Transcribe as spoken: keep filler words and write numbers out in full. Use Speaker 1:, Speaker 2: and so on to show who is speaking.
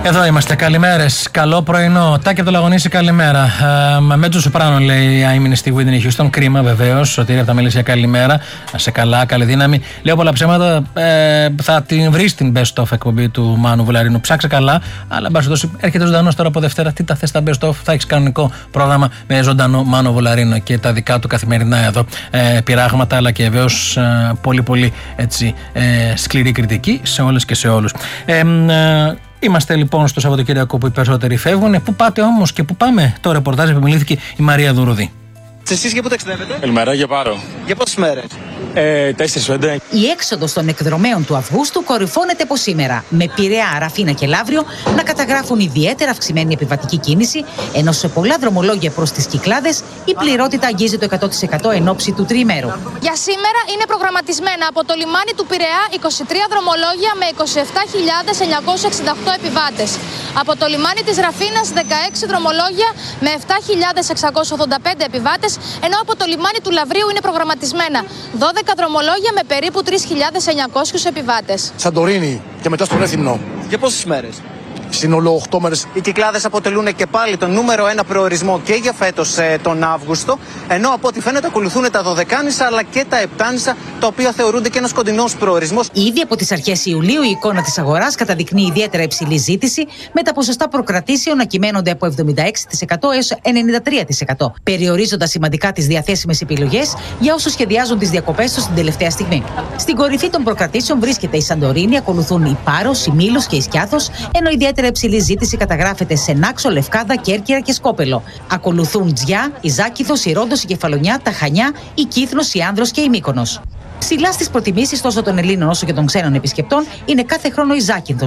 Speaker 1: Εδώ είμαστε. Καλημέρες. Καλό πρωινό. Τάκη από το Λαγωνίσι, καλημέρα. Ε, Μέτζο Σοπράνο, λέει, ήμουν στη Whitney Houston. Κρίμα, βεβαίως. Σωτήρη από τα Μελισσία, καλημέρα. Να σε καλά, καλή δύναμη. Λέω πολλά ψέματα. Ε, θα την βρει στην best of εκπομπή του Μάνου Βουλαρίνου. Ψάξε καλά. Αλλά μπα δώσει. Έρχεται ζωντανό τώρα από Δευτέρα. Τι τα θε στα best of. Θα έχει κανονικό πρόγραμμα με ζωντανό Μάνο Βουλαρίνο και τα δικά του καθημερινά εδώ ε, πειράγματα. Αλλά και βεβαίως ε, πολύ πολύ έτσι, ε, σκληρή κριτική σε όλες και σε όλους. Ε, ε, Είμαστε λοιπόν στο Σαββατοκύριακο που οι περισσότεροι φεύγουν. Πού πάτε όμως και πού πάμε? Το ρεπορτάζ επιμελήθηκε η Μαρία Δουρουδή.
Speaker 2: Εσείς για πού ταξιδεύετε?
Speaker 3: Καλημέρα, για Πάρο.
Speaker 2: Για πόσες μέρες?
Speaker 3: Ε, τέσσερις πέντε.
Speaker 4: Η έξοδος των εκδρομέων του Αυγούστου κορυφώνεται από σήμερα, με Πειραιά, Ραφίνα και Λαύριο να καταγράφουν ιδιαίτερα αυξημένη επιβατική κίνηση, ενώ σε πολλά δρομολόγια προς τις Κυκλάδες η πληρότητα αγγίζει το εκατό τοις εκατό εν ώψη του τριημέρου.
Speaker 5: Για σήμερα είναι προγραμματισμένα από το λιμάνι του Πειραιά είκοσι τρία δρομολόγια με είκοσι επτά χιλιάδες εννιακόσιοι εξήντα οκτώ επιβάτες. Από το λιμάνι της Ραφίνας δεκαέξι δρομολόγια με επτά χιλιάδες εξακόσιοι ογδόντα πέντε επιβάτες, ενώ από το λιμάνι του Λαυρίου είναι προγραμματισμένα δώδεκα δρομολόγια με περίπου τρεις χιλιάδες εννιακόσιους επιβάτες.
Speaker 6: Σαντορίνη και μετά στον Ρέθυμνο.
Speaker 2: Για πόσες μέρες?
Speaker 6: Σύνολο οκτώ μέρες.
Speaker 2: Οι Κυκλάδες αποτελούν και πάλι τον νούμερο ένα προορισμό και για φέτος ε, τον Αύγουστο, ενώ από ό,τι φαίνεται ακολουθούν τα Δωδεκάνησα αλλά και τα Επτάνησα, τα οποία θεωρούνται και ένας κοντινός προορισμός.
Speaker 4: Ήδη από τις αρχές Ιουλίου η εικόνα της αγοράς καταδεικνύει ιδιαίτερα υψηλή ζήτηση, με τα ποσοστά προκρατήσεων να κυμαίνονται από εβδομήντα έξι τοις εκατό έως ενενήντα τρία τοις εκατό, περιορίζοντας σημαντικά τις διαθέσιμες επιλογές για όσους σχεδιάζουν τις διακοπές τους την τελευταία στιγμή. Στην κορυφή των προκρατήσεων βρίσκεται η Σαντορίνη, ακολουθούν η Πάρος, η Μήλος και η Σκιάθος, ενώ ιδιαίτερα υψηλή ζήτηση καταγράφεται σε Νάξο, Λευκάδα, Κέρκυρα και Σκόπελο. Ακολουθούν Τζιά, η Ζάκηθος, η Ρόντος, η Κεφαλονιά, τα Χανιά, η Κύθνος, η Άνδρος και η Μύκονος. Ψηλά στις προτιμήσεις τόσο των Ελλήνων όσο και των ξένων επισκεπτών είναι κάθε χρόνο η Ζάκυνθος.